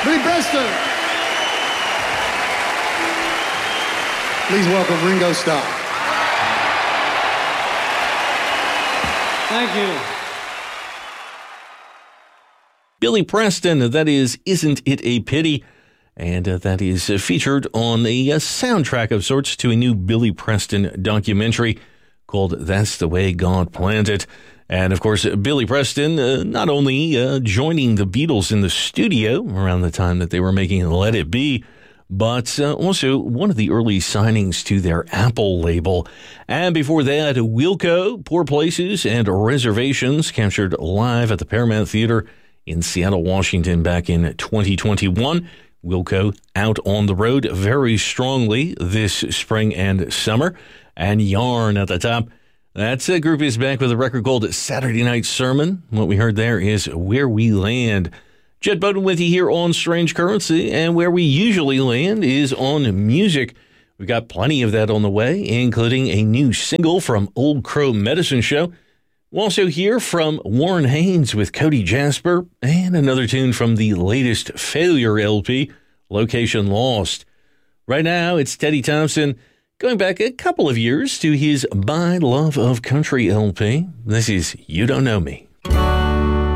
Billy Preston. Please welcome Ringo Starr. Thank you. Billy Preston, that is Isn't It a Pity? And that is featured on a soundtrack of sorts to a new Billy Preston documentary called That's the Way God Planned It. And, of course, Billy Preston not only joining the Beatles in the studio around the time that they were making Let It Be, but also one of the early signings to their Apple label. And before that, Wilco, Poor Places, and Reservations, captured live at the Paramount Theater in Seattle, Washington back in 2021. Wilco out on the road very strongly this spring and summer. And Yarn at the top. That group is back with a record called Saturday Night Sermon. What we heard there is Where We Land. Jet Bowden with you here on Strange Currency, and where we usually land is on music. We've got plenty of that on the way, including a new single from Old Crow Medicine Show. We'll also hear from Warren Haynes with Cody Jasper, and another tune from the latest Failure LP, Location Lost. Right now, it's Teddy Thompson, going back a couple of years to his My Love of Country LP. This is You Don't Know Me.